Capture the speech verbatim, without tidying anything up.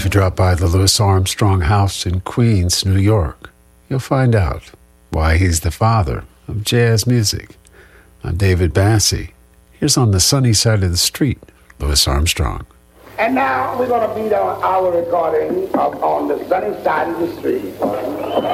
drop by the Louis Armstrong House in Queens, New York. You'll find out why he's the father of jazz music. I'm David Bassey. Here's On the Sunny Side of the Street, Louis Armstrong. And now we're going to beat on our recording of On the Sunny Side of the Street.